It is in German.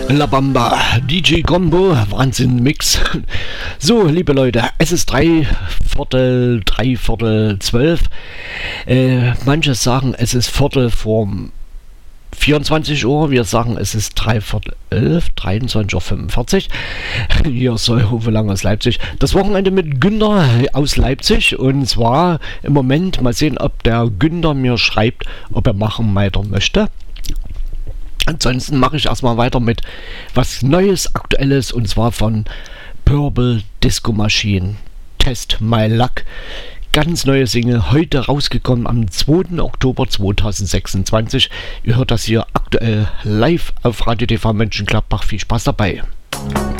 La Bamba, DJ Combo, Wahnsinn Mix. So, liebe Leute, es ist 12:15. Manche sagen, es ist Viertel vor 24 Uhr. Wir sagen, es ist 11:45, 23:45 Uhr. Hier ist Uwe Lang aus Leipzig. Das Wochenende mit Günther aus Leipzig. Und zwar im Moment mal sehen, ob der Günther mir schreibt, ob er machen weiter möchte. Ansonsten mache ich erstmal weiter mit was Neues, Aktuelles, und zwar von Purple Disco Machine. Test My Luck. Ganz neue Single, heute rausgekommen am 2. Oktober 2026. Ihr hört das hier aktuell live auf Radio TV Mönchengladbach. Viel Spaß dabei.